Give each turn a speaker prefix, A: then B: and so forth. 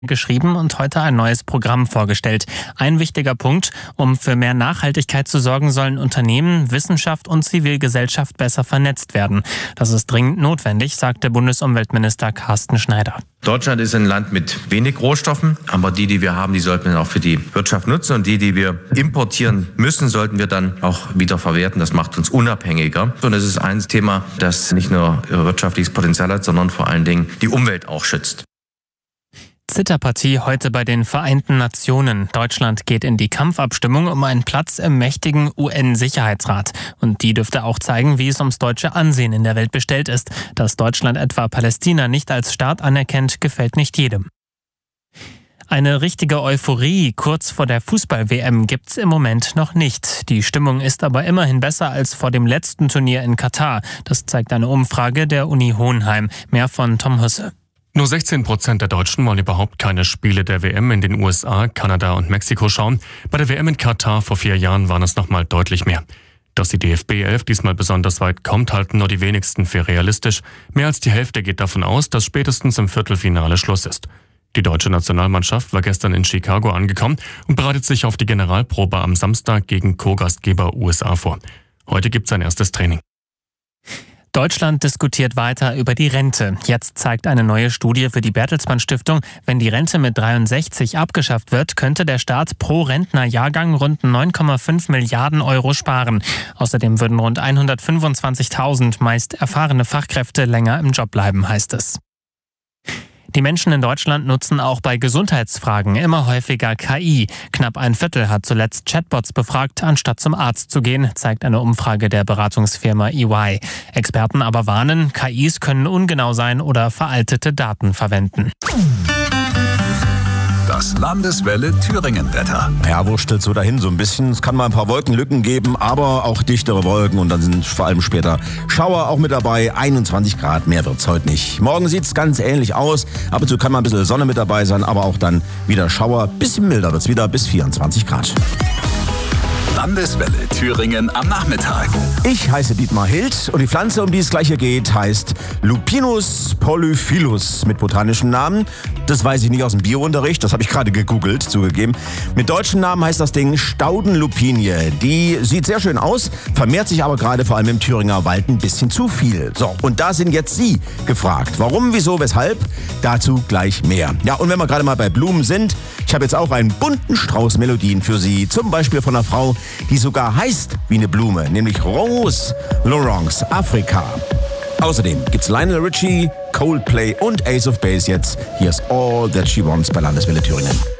A: geschrieben und heute ein neues Programm vorgestellt. Ein wichtiger Punkt: um für mehr Nachhaltigkeit zu sorgen, sollen Unternehmen, Wissenschaft und Zivilgesellschaft besser vernetzt werden. Das ist dringend notwendig, sagte Bundesumweltminister Carsten Schneider.
B: Deutschland ist ein Land mit wenig Rohstoffen, aber die wir haben, die sollten wir auch für die Wirtschaft nutzen, und die wir importieren müssen, sollten wir dann auch wieder verwerten. Das macht uns unabhängiger. Und es ist ein Thema, das nicht nur wirtschaftliches Potenzial hat, sondern vor allen Dingen die Umwelt auch schützt.
A: Zitterpartie heute bei den Vereinten Nationen. Deutschland geht in die Kampfabstimmung um einen Platz im mächtigen UN-Sicherheitsrat. Und die dürfte auch zeigen, wie es ums deutsche Ansehen in der Welt bestellt ist. Dass Deutschland etwa Palästina nicht als Staat anerkennt, gefällt nicht jedem. Eine richtige Euphorie kurz vor der Fußball-WM gibt's im Moment noch nicht. Die Stimmung ist aber immerhin besser als vor dem letzten Turnier in Katar. Das zeigt eine Umfrage der Uni Hohenheim. Mehr von Tom Hüsse.
C: Nur 16% der Deutschen wollen überhaupt keine Spiele der WM in den USA, Kanada und Mexiko schauen. Bei der WM in Katar vor 4 Jahren waren es nochmal deutlich mehr. Dass die DFB 11 diesmal besonders weit kommt, halten nur die wenigsten für realistisch. Mehr als die Hälfte geht davon aus, dass spätestens im Viertelfinale Schluss ist. Die deutsche Nationalmannschaft war gestern in Chicago angekommen und bereitet sich auf die Generalprobe am Samstag gegen Co-Gastgeber USA vor. Heute gibt's sein erstes Training.
A: Deutschland diskutiert weiter über die Rente. Jetzt zeigt eine neue Studie für die Bertelsmann Stiftung, wenn die Rente mit 63 abgeschafft wird, könnte der Staat pro Rentnerjahrgang rund 9,5 Milliarden Euro sparen. Außerdem würden rund 125.000 meist erfahrene Fachkräfte länger im Job bleiben, heißt es. Die Menschen in Deutschland nutzen auch bei Gesundheitsfragen immer häufiger KI. Knapp ein Viertel hat zuletzt Chatbots befragt, anstatt zum Arzt zu gehen, zeigt eine Umfrage der Beratungsfirma EY. Experten aber warnen, KIs können ungenau sein oder veraltete Daten verwenden.
D: Das Landeswelle Thüringen-Wetter.
E: Ja, wurstelt so dahin so ein bisschen. Es kann mal ein paar Wolkenlücken geben, aber auch dichtere Wolken, und dann sind vor allem später Schauer auch mit dabei. 21 Grad, mehr wird's heute nicht. Morgen sieht's ganz ähnlich aus. Ab und zu kann mal ein bisschen Sonne mit dabei sein, aber auch dann wieder Schauer. Bisschen milder wird's wieder, bis 24 Grad.
D: Landeswelle Thüringen am Nachmittag.
E: Ich heiße Dietmar Hild und die Pflanze, um die es gleich hier geht, heißt Lupinus polyphyllus mit botanischem Namen. Das weiß ich nicht aus dem Biounterricht, das habe ich gerade gegoogelt, zugegeben. Mit deutschem Namen heißt das Ding Staudenlupinie. Die sieht sehr schön aus, vermehrt sich aber gerade vor allem im Thüringer Wald ein bisschen zu viel. So, und da sind jetzt Sie gefragt. Warum, wieso, weshalb? Dazu gleich mehr. Ja, und wenn wir gerade mal bei Blumen sind, ich habe jetzt auch einen bunten Strauß Melodien für Sie. Zum Beispiel von einer Frau, die sogar heißt wie eine Blume, nämlich Rose Laurence, Afrika. Außerdem gibt's Lionel Richie, Coldplay und Ace of Base jetzt. Hier ist All That She Wants bei Landeswelle Thüringen.